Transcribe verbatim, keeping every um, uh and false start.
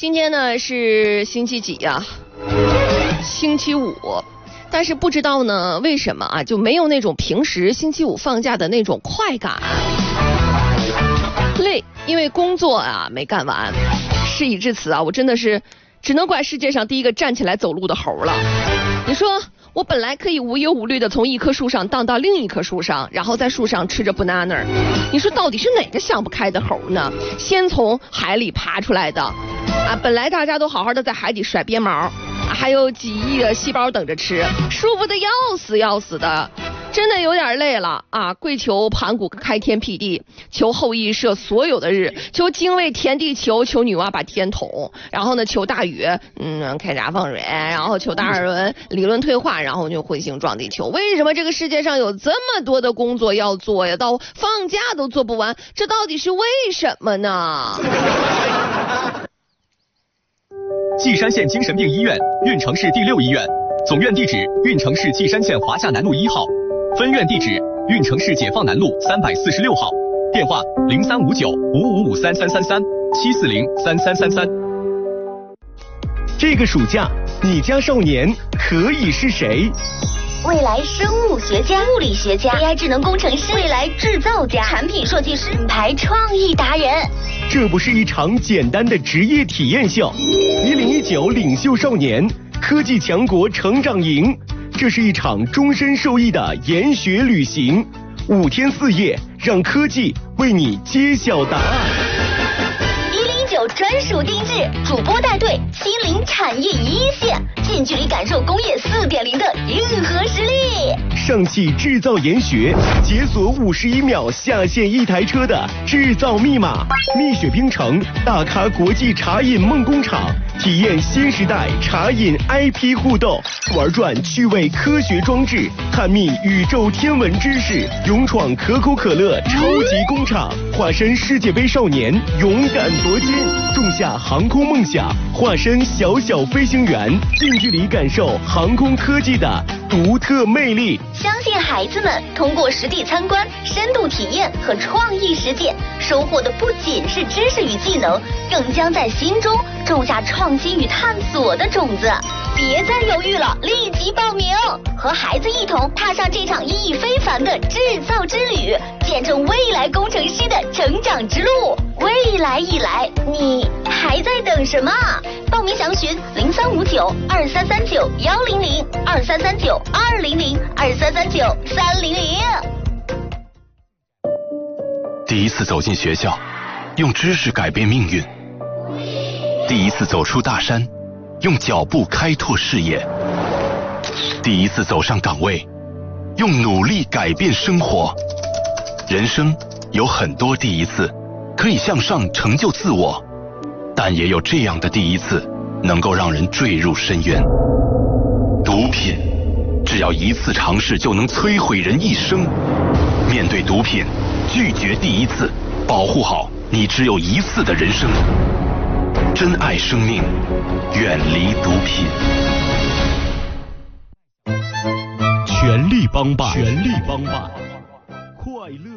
今天呢是星期几呀、啊？星期五。但是不知道呢为什么啊就没有那种平时星期五放假的那种快感。累，因为工作啊没干完。事已至此啊，我真的是只能怪世界上第一个站起来走路的猴了。你说我本来可以无忧无虑的从一棵树上荡到另一棵树上，然后在树上吃着 banana。你说到底是哪个想不开的猴呢？先从海里爬出来的啊，本来大家都好好的在海底甩鞭毛，还有几亿的细胞等着吃，舒服的要死要死的，真的有点累了啊！跪求盘古开天辟地，求后羿射所有的日，求精卫填地球，求女娲把天统，然后呢求大禹嗯开闸放水，然后求达尔文理论退化，然后就彗星撞地球。为什么这个世界上有这么多的工作要做呀？到放假都做不完，这到底是为什么呢？ 稷山县精神病医院，运城市第六医院，总院地址运城市稷山县华夏南路一号，分院地址运城市解放南路三百四十六号，电话零三五九五五五三三三三七四零三三三三。 这个暑假，你家少年可以是谁？ 未来生物学家、物理学家、A I 智能工程师、未来制造家、产品设计师、品牌创意达人。 这不是一场简单的职业体验秀，一零一九领袖少年科技强国成长营，这是一场终身受益的研学旅行，五天四夜，让科技为你揭晓答案。 一零一九专属定制，主播带队亲临产业一线，近距离感受工业四点零的硬核实力。 上汽制造研学，解锁五十一秒下线一台车的制造密码。蜜雪冰城大咖国际茶饮梦工厂，体验新时代茶饮 I P 互动，玩转趣味科学装置，探秘宇宙天文知识，勇闯可口可乐超级工厂，化身世界杯少年，勇敢夺金，种下航空梦想，化身小小飞行员，近距离感受航空科技的独特魅力。 相信孩子们通过实地参观、深度体验和创意实践，收获的不仅是知识与技能，更将在心中种下创新与探索的种子。别再犹豫了，立即报名，和孩子一同踏上这场意义非凡的制造之旅，见证未来工程师的成长之路。未来已来，你还在等什么？报名详询零三五九二三三九幺零零二三三九二零零二三三九三零零。 第一次走进学校，用知识改变命运；第一次走出大山，用脚步开拓视野；第一次走上岗位，用努力改变生活。人生有很多第一次，可以向上成就自我，但也有这样的第一次，能够让人坠入深渊。毒品，只要一次尝试就能摧毁人一生。面对毒品，拒绝第一次，保护好你只有一次的人生。珍爱生命，远离毒品。 全力帮办，全力帮办，快乐。